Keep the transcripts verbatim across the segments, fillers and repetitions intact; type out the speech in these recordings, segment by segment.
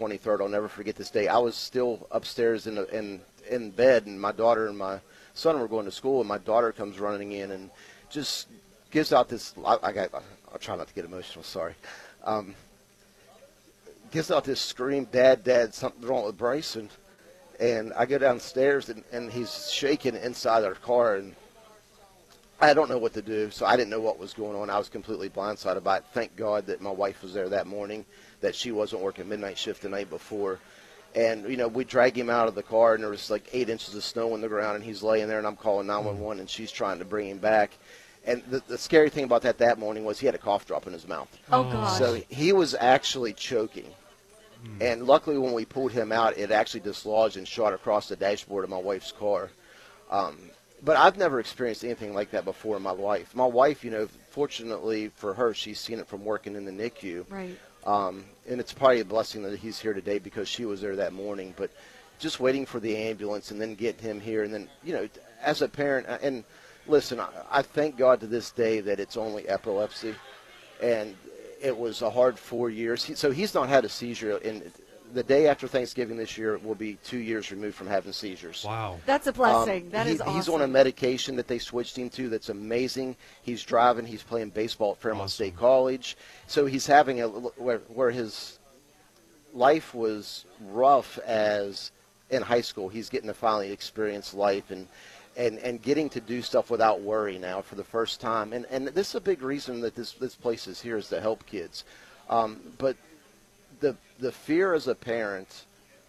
twenty-third. I'll never forget this day. I was still upstairs in, the, in, in bed, and my daughter and my son were going to school, and my daughter comes running in and just gives out this, I, I got, I'll try not to get emotional, sorry. Um, gives out this scream, Dad, Dad, something's wrong with Bryson. And I go downstairs, and, and he's shaking inside our car, and I don't know what to do, so I didn't know what was going on. I was completely blindsided by it. Thank God that my wife was there that morning, that she wasn't working midnight shift the night before. And, you know, we drag him out of the car, and there was like eight inches of snow on the ground, and he's laying there, and I'm calling nine one one, and she's trying to bring him back. And the, the scary thing about that that morning was he had a cough drop in his mouth. Oh, gosh. So he was actually choking. Mm. And luckily when we pulled him out, it actually dislodged and shot across the dashboard of my wife's car. Um, but I've never experienced anything like that before in my life. My wife, you know, fortunately for her, she's seen it from working in the N I C U. Right. Um, and it's probably a blessing that he's here today because she was there that morning. But just waiting for the ambulance and then getting him here. And then, you know, as a parent, and listen, I, I thank God to this day that it's only epilepsy. And it was a hard four years. He, so he's not had a seizure. In the day after Thanksgiving this year will be two years removed from having seizures. Wow. That's a blessing. Um, that he, is awesome. He's on a medication that they switched him to that's amazing. He's driving. He's playing baseball at Fairmont Awesome. State College. So he's having a where, where his life was rough as in high school. He's getting to finally experience life and and, and getting to do stuff without worry now for the first time. And and this is a big reason that this, this place is here is to help kids. Um, but the the fear as a parent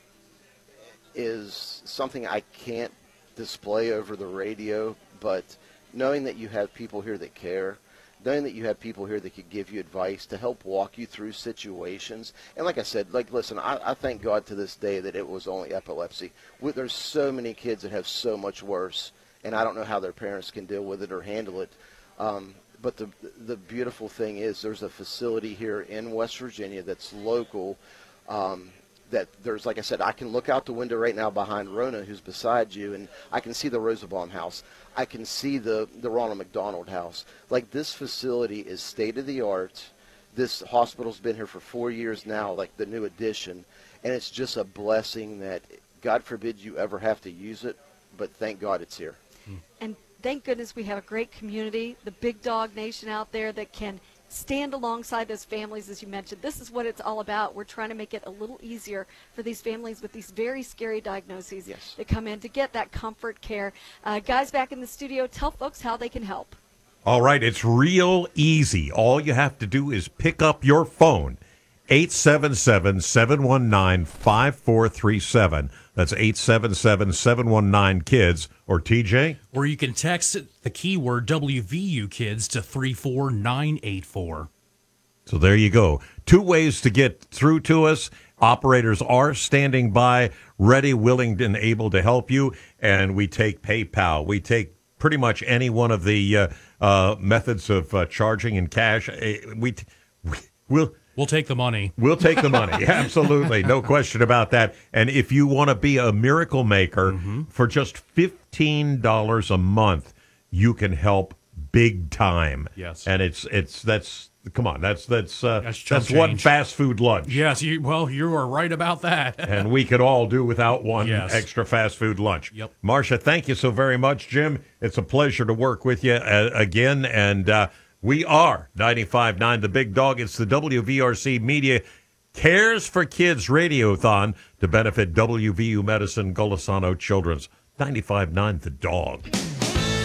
is something I can't display over the radio, but knowing that you have people here that care, knowing that you have people here that could give you advice to help walk you through situations. And like I said, like, listen, I, I thank God to this day that it was only epilepsy. We, there's so many kids that have so much worse, and I don't know how their parents can deal with it or handle it. Um, but the the beautiful thing is there's a facility here in West Virginia that's local, um, that there's, like I said, I can look out the window right now behind Rona, who's beside you, and I can see the Rosenbaum house. I can see the, the Ronald McDonald house. Like, this facility is state-of-the-art. This hospital's been here for four years now, like the new addition, and it's just a blessing that, God forbid you ever have to use it, but thank God it's here. And thank goodness we have a great community, the Big Dog Nation out there that can stand alongside those families, as you mentioned. This is what it's all about. We're trying to make it a little easier for these families with these very scary diagnoses Yes. that come in to get that comfort care. Uh, guys back in the studio, tell folks how they can help. All right, it's real easy. All you have to do is pick up your phone, eight seven seven, seven one nine, five four three seven. That's eight seven seven, seven one nine, KIDS. Or T J? Or you can text the keyword W V U KIDS to three four nine eight four. So there you go. Two ways to get through to us. Operators are standing by, ready, willing, and able to help you. And we take PayPal. We take pretty much any one of the uh, uh, methods of uh, charging in cash. Uh, we, t- we'll... We'll take the money. We'll take the money. Absolutely. No question about that. And if you want to be a miracle maker, mm-hmm. for just fifteen dollars a month, you can help big time. Yes. And it's, it's, that's, come on, that's, that's, uh, that's, that's one fast food lunch. Yes. You, well, you are right about that. And we could all do without one yes. extra fast food lunch. Yep. Marcia, thank you so very much. Jim, it's a pleasure to work with you uh, again. And, uh, we are ninety-five point nine The Big Dog. It's the W V R C Media Cares for Kids Radiothon to benefit W V U Medicine Golisano Children's. ninety-five point nine The Dog.